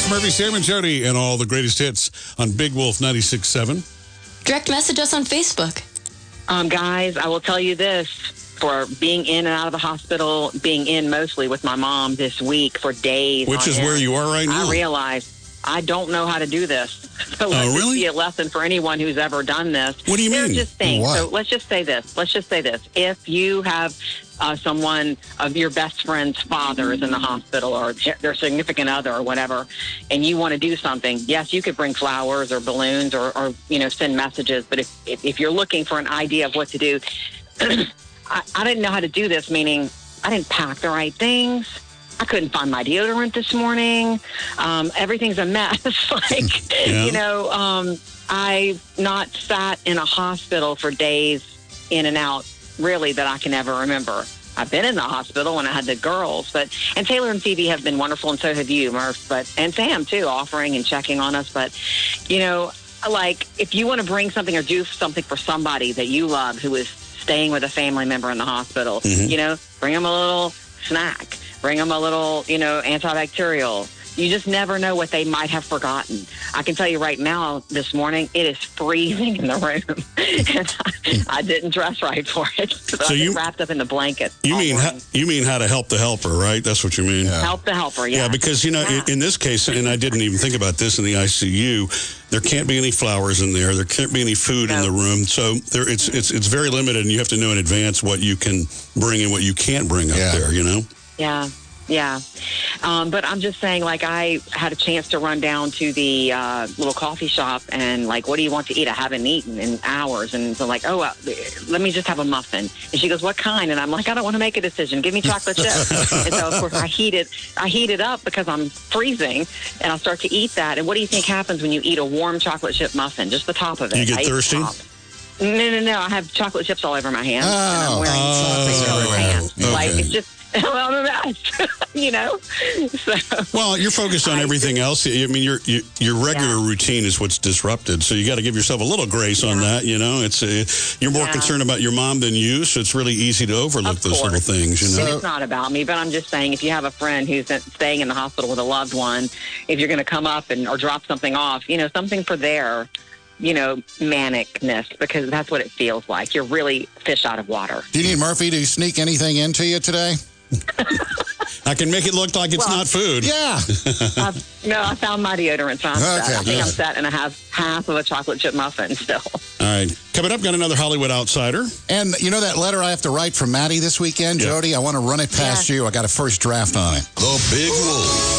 It's Murphy, Sam, and Jody, and all the greatest hits on Big Wolf 96.7. Direct message us on Facebook. Guys, I will tell you this. For being in and out of the hospital, being in mostly with my mom this week for days. Which is where you are right now. I realized I don't know how to do this. So let's just be a lesson for anyone who's ever done this. What do you mean? Just things. So let's just say this. If you have someone of your best friend's father is in the hospital or their significant other or whatever, and you want to do something, yes, you could bring flowers or balloons or send messages. But if you're looking for an idea of what to do, I didn't know how to do this, meaning I didn't pack the right things. I couldn't find my deodorant this morning. Everything's a mess. I've not sat in a hospital for days in and out, really, that I can ever remember. I've been in the hospital when I had the girls, and Taylor and Phoebe have been wonderful, and so have you, Murph, and Sam, too, offering and checking on us. But, if you want to bring something or do something for somebody that you love who is staying with a family member in the hospital, bring them a little snack. Bring them a little, antibacterial. You just never know what they might have forgotten. I can tell you right now, this morning, it is freezing in the room. And I didn't dress right for it. So you wrapped up in the blanket. You mean how to help the helper, right? That's what you mean. Yeah. Help the helper, yeah. Yeah, because, in this case, and I didn't even think about this in the ICU, there can't be any flowers in there. There can't be any food in the room. So it's very limited, and you have to know in advance what you can bring and what you can't bring up there, Yeah. But I'm just saying, I had a chance to run down to the little coffee shop and, what do you want to eat? I haven't eaten in hours. And so, let me just have a muffin. And she goes, what kind? And I'm like, I don't want to make a decision. Give me chocolate chips. And so, of course, I heat it up because I'm freezing, and I'll start to eat that. And what do you think happens when you eat a warm chocolate chip muffin? Just the top of it. You get thirsty? No. I have chocolate chips all over my hands. And I'm wearing pants. Okay. It's just... Well, I'm a mess, So, well, you're focused on everything else. I mean, your regular routine is what's disrupted. So you got to give yourself a little grace on that. It's you're more concerned about your mom than you, so it's really easy to overlook those little things. And it's not about me, but I'm just saying, if you have a friend who's staying in the hospital with a loved one, if you're going to come up or drop something off, something for their manicness, because that's what it feels like. You're really fish out of water. Do you need Murphy to sneak anything into you today? I can make it look like it's not food. Yeah. I found my deodorant, so I'm set. I think I'm set, and I have half of a chocolate chip muffin still. All right. Coming up, got another Hollywood Outsider. And that letter I have to write from Maddie this weekend, Jody? I want to run it past you. I got a first draft on it. The Big Wolf.